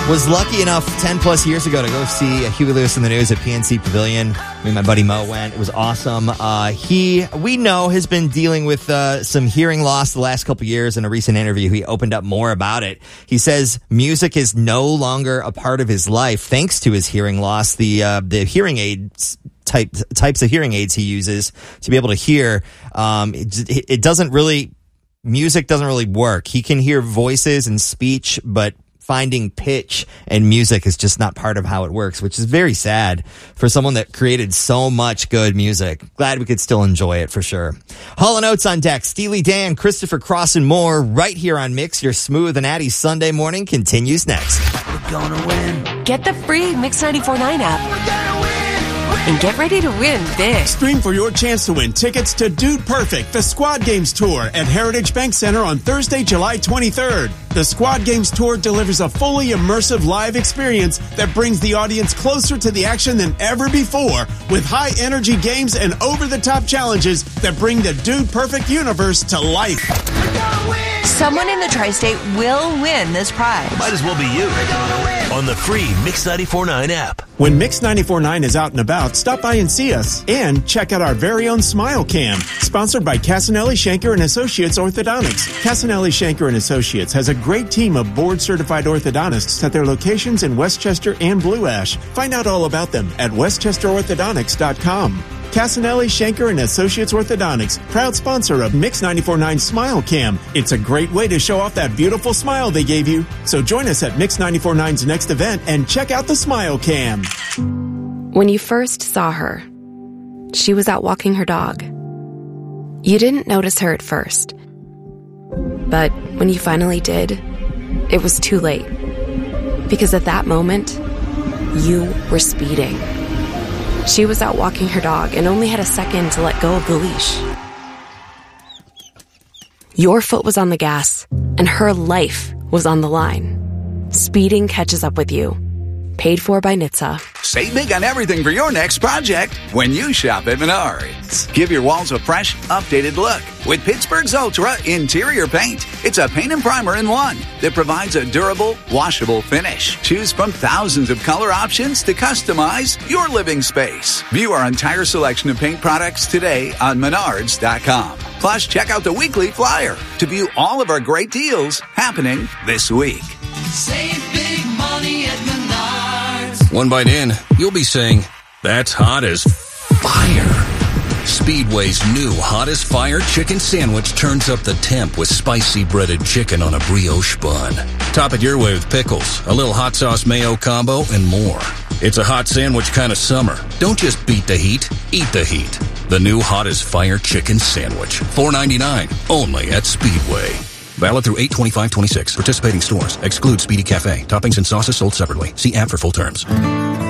Was lucky enough 10 plus years ago to go see Huey Lewis and the News at PNC Pavilion. Me and my buddy Mo went. It was awesome. We know, has been dealing with some hearing loss the last couple years. In a recent interview, he opened up more about it. He says music is no longer a part of his life thanks to his hearing loss. The hearing aids types of hearing aids he uses to be able to hear, music doesn't really work. He can hear voices and speech, but finding pitch and music is just not part of how it works, which is very sad for someone that created so much good music. Glad we could still enjoy it for sure. Hall & Oates on deck. Steely Dan, Christopher Cross, and more right here on Mix. Your smooth and Natty Sunday morning continues next. We're gonna win. Get the free Mix 94.9 app. We're gonna win. And get ready to win big. Stream for your chance to win tickets to Dude Perfect, the Squad Games Tour at Heritage Bank Center on Thursday, July 23rd. The Squad Games Tour delivers a fully immersive live experience that brings the audience closer to the action than ever before, with high-energy games and over-the-top challenges that bring the Dude Perfect universe to life. Someone in the Tri-State will win this prize. Might as well be you. On the free Mix 94.9 app. When Mix 94.9 is out and about, stop by and see us. And check out our very own Smile Cam, sponsored by Casanelli, Shanker & Associates Orthodontics. Casanelli, Shanker & Associates has a great team of board-certified orthodontists at their locations in Westchester and Blue Ash. Find out all about them at westchesterorthodontics.com. Casanelli, Shanker & Associates Orthodontics, proud sponsor of Mix 94.9 Smile Cam. It's a great way to show off that beautiful smile they gave you. So join us at Mix 94.9's next event and check out the Smile Cam. When you first saw her, she was out walking her dog. You didn't notice her at first. But when you finally did, it was too late. Because at that moment, you were speeding. She was out walking her dog and only had a second to let go of the leash. Your foot was on the gas, and her life was on the line. Speeding catches up with you. Paid for by NHTSA. Save big on everything for your next project when you shop at Menards. Give your walls a fresh, updated look with Pittsburgh's Ultra Interior Paint. It's a paint and primer in one that provides a durable, washable finish. Choose from thousands of color options to customize your living space. View our entire selection of paint products today on Menards.com. Plus, check out the weekly flyer to view all of our great deals happening this week. Save big money at Menards. One bite in, you'll be saying, that's hot as fire. Speedway's new Hot as Fire chicken sandwich turns up the temp with spicy breaded chicken on a brioche bun. Top it your way with pickles, a little hot sauce mayo combo, and more. It's a hot sandwich kind of summer. Don't just beat the heat, eat the heat. The new Hot as Fire chicken sandwich. $4.99, only at Speedway. Valid through 8/25/26. Participating stores. Exclude Speedy Cafe. Toppings and sauces sold separately. See app for full terms.